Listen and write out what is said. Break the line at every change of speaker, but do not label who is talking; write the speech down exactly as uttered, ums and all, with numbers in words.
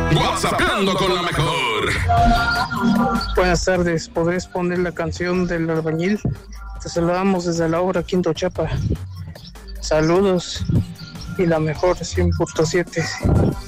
WhatsAppando con la mejor.
Buenas tardes, ¿podrías poner la canción del albañil? Te saludamos desde la obra Quinto Chapa. Saludos y la mejor cien punto siete.